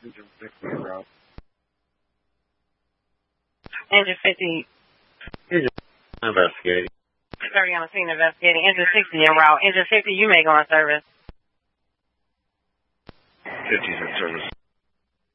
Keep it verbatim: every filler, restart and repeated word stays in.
Engine fifty en route. Engine fifty. Engine investigating. thirty on the scene investigating. Engine sixty en route. Engine fifty, you may go on service. fifty's in service.